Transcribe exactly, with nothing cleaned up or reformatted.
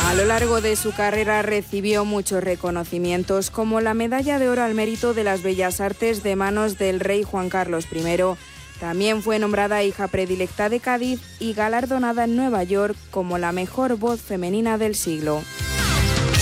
A lo largo de su carrera recibió muchos reconocimientos, como la Medalla de Oro al Mérito de las Bellas Artes de manos del rey Juan Carlos primero. También fue nombrada hija predilecta de Cádiz y galardonada en Nueva York como la mejor voz femenina del siglo.